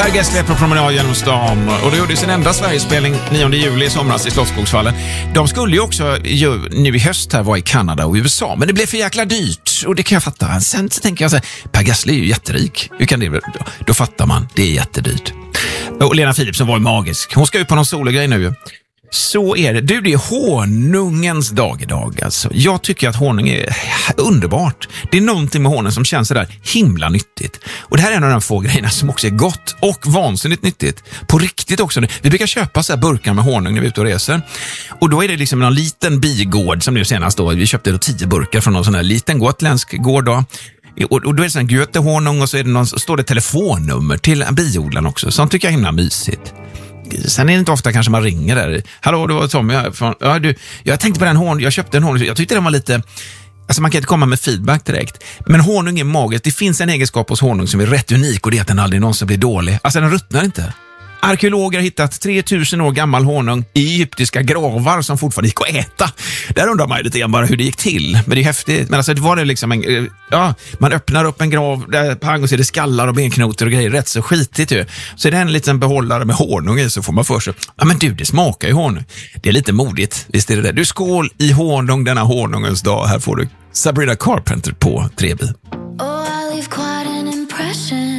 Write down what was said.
Per Gessle på promenad genom stan, och det gjorde sin enda Sverigespelning 9 juli i somras i Slottsskogsvallen. De skulle ju också nu i höst här vara i Kanada och USA, men det blev för jäkla dyrt, och det kan jag fatta. Sen så tänker jag så här, Per Gessle är ju jätterik. Hur kan det? Då fattar man, det är jättedyrt. Och Lena Philipsson var ju magisk. Hon ska ut på någon sologrej nu. Så är det. Du, det är honungens dag idag alltså. Jag tycker att honung är underbart. Det är någonting med honung som känns så där himla nyttigt. Och det här är en av de få grejerna som också är gott och vansinnigt nyttigt. På riktigt också. Vi brukar köpa så här burkar med honung när vi är ute och reser. Och då är det liksom en liten bigård som nu senast då. Vi köpte då 10 burkar från någon sån här liten gotländsk gård då. Och då är det sån här götehonung, och så är det står det telefonnummer till biodlaren också. Sånt tycker jag är himla mysigt. Sen är det inte ofta kanske man ringer där. Hallå, det var Tommy här från, ja, du, jag tänkte på den honung, jag köpte en honung. Jag tyckte den var lite, alltså man kan inte komma med feedback direkt. Men honung är magiskt. Det finns en egenskap hos honung som är rätt unik, och det är att den aldrig någonsin blir dålig. Alltså den ruttnar inte. Arkeologer har hittat 3000 år gammal honung i egyptiska gravar som fortfarande gick att äta. Där undrar man ju lite grann bara hur det gick till. Men det är häftigt. Men alltså det var det liksom man öppnar upp en grav där pang och så är det skallar och benknotor och grejer. Rätt så skitigt ju. Så är det en liten behållare med honung i, så får man för sig, ja men du, det smakar ju honung. Det är lite modigt, visst är det det. Du, skål i honung denna honungens dag. Här får du Sabrina Carpenter på 3B. Oh, I leave quite an impression.